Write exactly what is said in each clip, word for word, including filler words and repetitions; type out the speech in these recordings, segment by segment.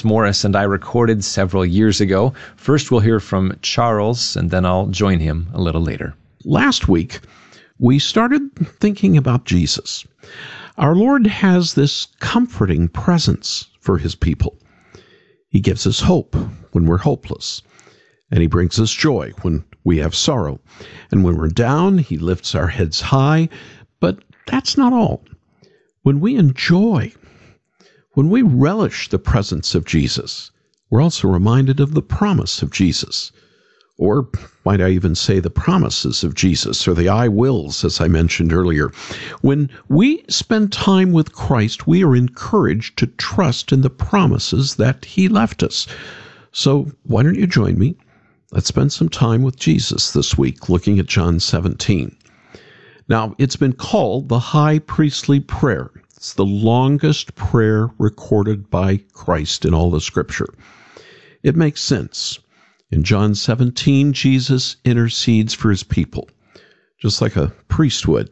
Morris and I recorded several years ago. First, we'll hear from Charles, and then I'll join him a little later. Last week, we started thinking about Jesus. Our Lord has this comforting presence for his people. He gives us hope when we're hopeless, and he brings us joy when we have sorrow. And when we're down, he lifts our heads high. But that's not all. When we enjoy, when we relish the presence of Jesus, we're also reminded of the promise of Jesus. Or might I even say the promises of Jesus, or the I wills, as I mentioned earlier. When we spend time with Christ, we are encouraged to trust in the promises that he left us. So why don't you join me? Let's spend some time with Jesus this week, looking at John seventeen. Now, it's been called the high priestly prayer. It's the longest prayer recorded by Christ in all the Scripture. It makes sense. In John seventeen, Jesus intercedes for his people, just like a priest would.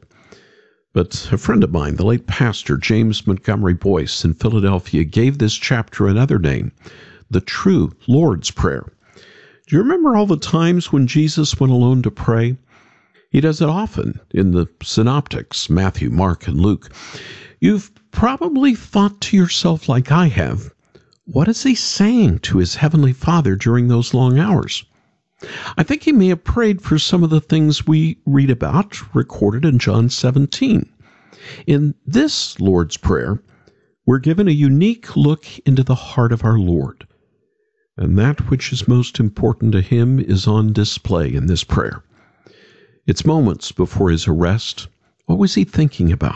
But a friend of mine, the late pastor James Montgomery Boyce in Philadelphia, gave this chapter another name, the true Lord's Prayer. Do you remember all the times when Jesus went alone to pray? He does it often in the synoptics, Matthew, Mark, and Luke. You've probably thought to yourself, like I have, what is he saying to his heavenly Father during those long hours? I think he may have prayed for some of the things we read about recorded in John seventeen. In this Lord's Prayer, we're given a unique look into the heart of our Lord. And that which is most important to him is on display in this prayer. It's moments before his arrest. What was he thinking about?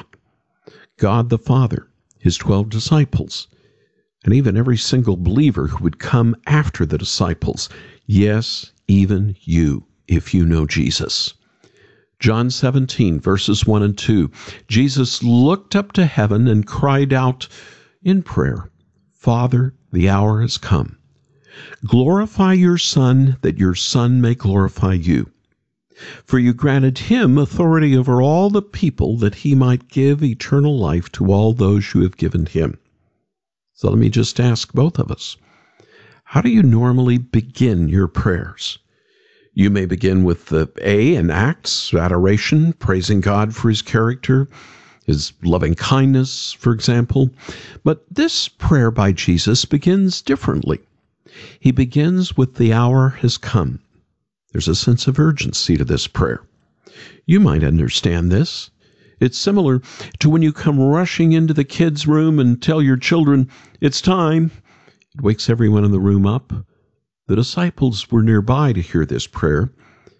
God the Father, his twelve disciples, and even every single believer who would come after the disciples. Yes, even you, if you know Jesus. John seventeen, verses one and two. Jesus looked up to heaven and cried out in prayer, Father, the hour has come. Glorify your Son, that your Son may glorify you. For you granted him authority over all the people, that he might give eternal life to all those you have given him. So let me just ask both of us, how do you normally begin your prayers? You may begin with the A in Acts, adoration, praising God for his character, his loving kindness, for example. But this prayer by Jesus begins differently. He begins with the hour has come. There's a sense of urgency to this prayer. You might understand this. It's similar to when you come rushing into the kids' room and tell your children, it's time. It wakes everyone in the room up. The disciples were nearby to hear this prayer,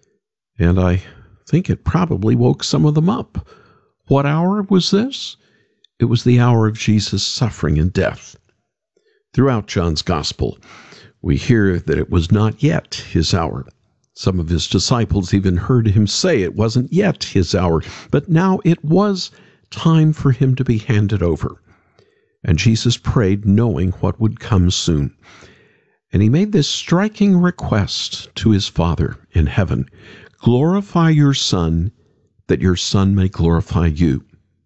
and I think it probably woke some of them up. What hour was this? It was the hour of Jesus' suffering and death. Throughout John's Gospel, we hear that it was not yet his hour. Some of his disciples even heard him say it wasn't yet his hour, but now it was time for him to be handed over. And Jesus prayed knowing what would come soon. And he made this striking request to his Father in heaven, glorify your Son, that your Son may glorify you.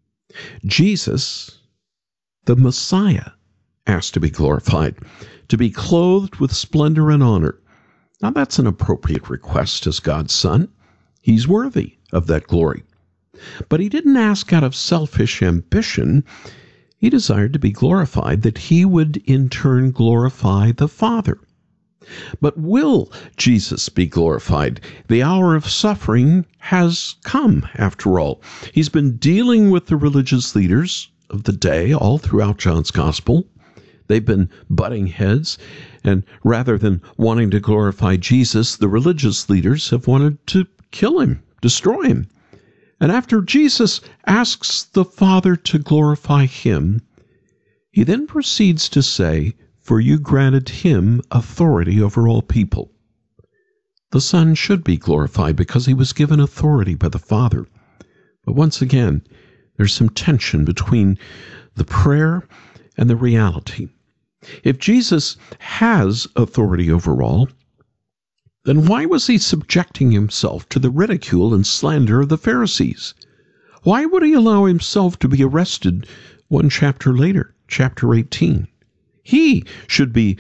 Jesus, the Messiah, asked to be glorified, to be clothed with splendor and honor. Now that's an appropriate request as God's Son. He's worthy of that glory. But he didn't ask out of selfish ambition. He desired to be glorified, that he would in turn glorify the Father. But will Jesus be glorified? The hour of suffering has come, after all. He's been dealing with the religious leaders of the day all throughout John's Gospel. They've been butting heads, and rather than wanting to glorify Jesus, the religious leaders have wanted to kill him, destroy him. And after Jesus asks the Father to glorify him, he then proceeds to say, for you granted him authority over all people. The Son should be glorified because he was given authority by the Father. But once again, there's some tension between the prayer and the reality. If Jesus has authority over all, then why was he subjecting himself to the ridicule and slander of the Pharisees? Why would he allow himself to be arrested one chapter later, chapter eighteen? He should be